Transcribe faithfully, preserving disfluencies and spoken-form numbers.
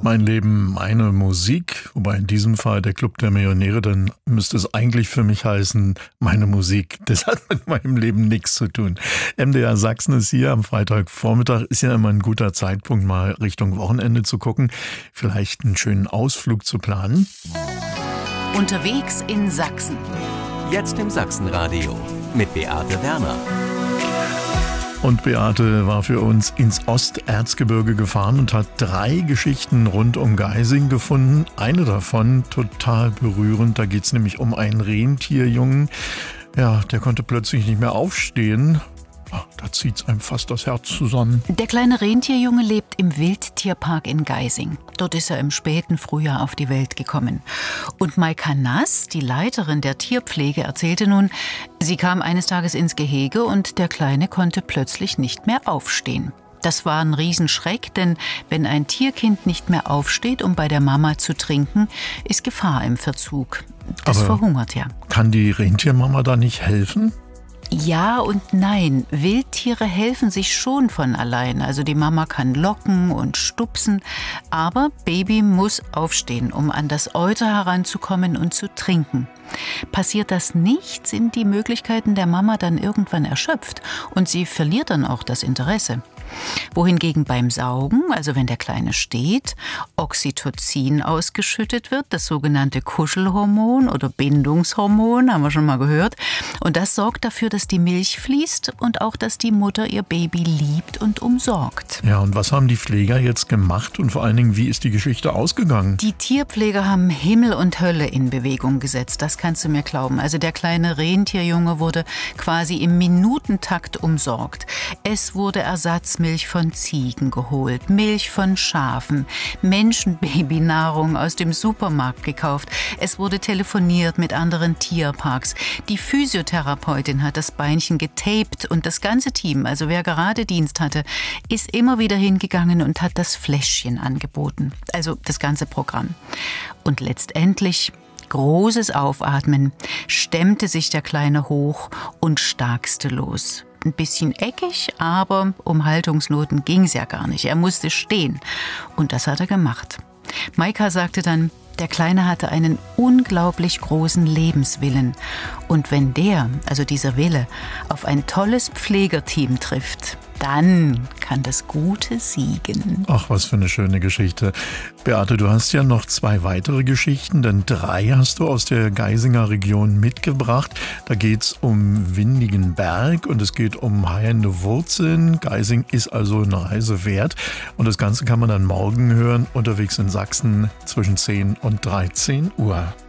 Mein Leben, meine Musik, wobei in diesem Fall der Club der Millionäre, dann müsste es eigentlich für mich heißen, meine Musik. Das hat mit meinem Leben nichts zu tun. M D R Sachsen ist hier am Freitagvormittag, ist ja immer ein guter Zeitpunkt, mal Richtung Wochenende zu gucken, vielleicht einen schönen Ausflug zu planen. Unterwegs in Sachsen. Jetzt im Sachsenradio mit Beate Werner. Und Beate war für uns ins Osterzgebirge gefahren und hat drei Geschichten rund um Geising gefunden. Eine davon total berührend. Da geht es nämlich um einen Rentierjungen. Ja, der konnte plötzlich nicht mehr aufstehen. Da zieht es einem fast das Herz zusammen. Der kleine Rentierjunge lebt im Wildtierpark in Geising. Dort ist er im späten Frühjahr auf die Welt gekommen. Und Maika Nass, die Leiterin der Tierpflege, erzählte nun, sie kam eines Tages ins Gehege und der Kleine konnte plötzlich nicht mehr aufstehen. Das war ein Riesenschreck, denn wenn ein Tierkind nicht mehr aufsteht, um bei der Mama zu trinken, ist Gefahr im Verzug. Das Aber verhungert ja. Kann die Rentiermama da nicht helfen? Ja und nein. Wildtiere helfen sich schon von allein. Also die Mama kann locken und stupsen. Aber Baby muss aufstehen, um an das Euter heranzukommen und zu trinken. Passiert das nicht, sind die Möglichkeiten der Mama dann irgendwann erschöpft. Und sie verliert dann auch das Interesse. Wohingegen beim Saugen, also wenn der Kleine steht, Oxytocin ausgeschüttet wird, das sogenannte Kuschelhormon oder Bindungshormon, haben wir schon mal gehört. Und das sorgt dafür, dass die Milch fließt und auch, dass die Mutter ihr Baby liebt und umsorgt. Ja, und was haben die Pfleger jetzt gemacht und vor allen Dingen, wie ist die Geschichte ausgegangen? Die Tierpfleger haben Himmel und Hölle in Bewegung gesetzt, das kannst du mir glauben. Also der kleine Rentierjunge wurde quasi im Minutentakt umsorgt. Es wurde Ersatzmilch von Ziegen geholt, Milch von Schafen, Menschenbabynahrung aus dem Supermarkt gekauft. Es wurde telefoniert mit anderen Tierparks. Die Physiotherapeutin hat das Beinchen getaped und das ganze Team, also wer gerade Dienst hatte, ist immer wieder hingegangen und hat das Fläschchen angeboten. Also das ganze Programm. Und letztendlich großes Aufatmen, stemmte sich der Kleine hoch und starkste los. Ein bisschen eckig, aber um Haltungsnoten ging's ja gar nicht. Er musste stehen. Und das hat er gemacht. Maika sagte dann, der Kleine hatte einen unglaublich großen Lebenswillen. Und wenn der, also dieser Wille, auf ein tolles Pflegerteam trifft, dann kann das Gute siegen. Ach, was für eine schöne Geschichte. Beate, du hast ja noch zwei weitere Geschichten, denn drei hast du aus der Geisinger Region mitgebracht. Da geht's um windigen Berg und es geht um heilende Wurzeln. Geising ist also eine Reise wert. Und das Ganze kann man dann morgen hören, unterwegs in Sachsen zwischen zehn und dreizehn Uhr.